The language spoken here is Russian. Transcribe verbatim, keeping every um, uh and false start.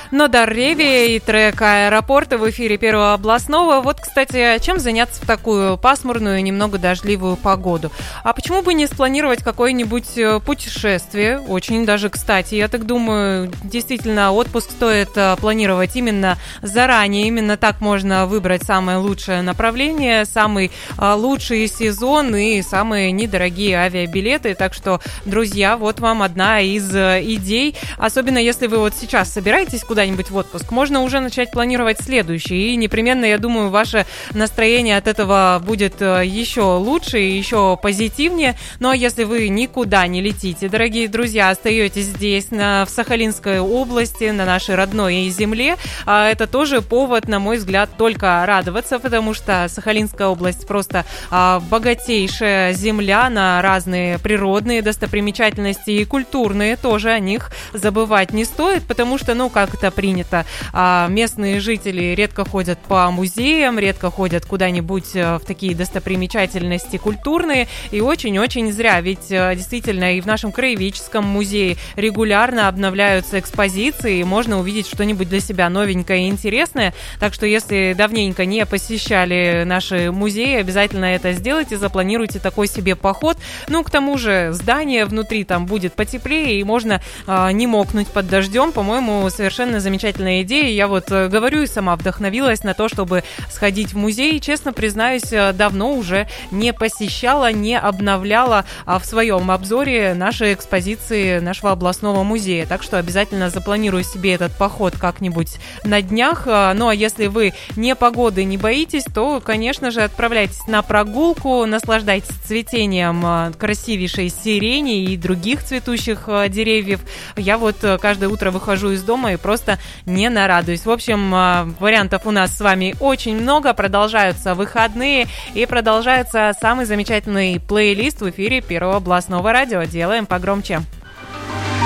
Нодар Реви и трек «Аэропорты» в эфире Первого областного. Вот, кстати, чем заняться в такую пасмурную, немного дождливую погоду? А почему бы не спланировать какое-нибудь путешествие? Очень даже кстати. Я так думаю, действительно, отпуск стоит планировать именно заранее. Именно так можно выбрать самое лучшее направление, самый лучший сезон и самые недорогие авиабилеты. Так что, друзья, вот вам одна из идей. Особенно если вы вот сейчас собираетесь куда куда-нибудь в отпуск, можно уже начать планировать следующий. И непременно, я думаю, ваше настроение от этого будет еще лучше и еще позитивнее. Ну а если вы никуда не летите, дорогие друзья, остаетесь здесь, на, в Сахалинской области, на нашей родной земле, это тоже повод, на мой взгляд, только радоваться, потому что Сахалинская область просто богатейшая земля на разные природные достопримечательности и культурные тоже, о них забывать не стоит, потому что, ну, как это принято. Местные жители редко ходят по музеям, редко ходят куда-нибудь в такие достопримечательности культурные, и очень-очень зря, ведь действительно и в нашем краеведческом музее регулярно обновляются экспозиции, и можно увидеть что-нибудь для себя новенькое и интересное, так что если давненько не посещали наши музеи, обязательно это сделайте, запланируйте такой себе поход. Ну, к тому же здание внутри там будет потеплее, и можно а, не мокнуть под дождем, по-моему, совершенно замечательная идея. Я вот говорю и сама вдохновилась на то, чтобы сходить в музей. Честно признаюсь, давно уже не посещала, не обновляла в своем обзоре наши экспозиции нашего областного музея. Так что обязательно запланирую себе этот поход как-нибудь на днях. Ну а если вы непогоды не боитесь, то, конечно же, отправляйтесь на прогулку, наслаждайтесь цветением красивейшей сирени и других цветущих деревьев. Я вот каждое утро выхожу из дома и просто не нарадуюсь. В общем, вариантов у нас с вами очень много. Продолжаются выходные и продолжается самый замечательный плейлист в эфире Первого областного радио. Делаем погромче.